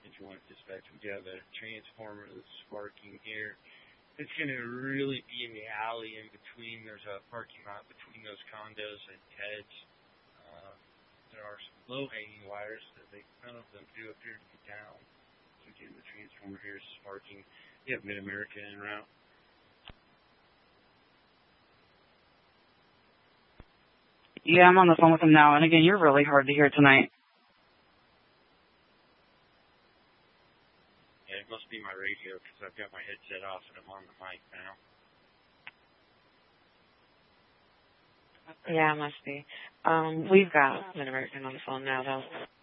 Joint Dispatch. We have a transformer that's sparking here. It's going to really be in the alley in between. There's a parking lot between those condos and Ted's. There are some low-hanging wires that none of them do appear to be down. So again, the transformer here is sparking. You have Mid-America en route. Yeah, I'm on the phone with him now. And again, you're really hard to hear tonight. Yeah, it must be my radio because I've got my headset off and I'm on the mic now. Yeah, it must be. We've got Mid-American on the phone now, though.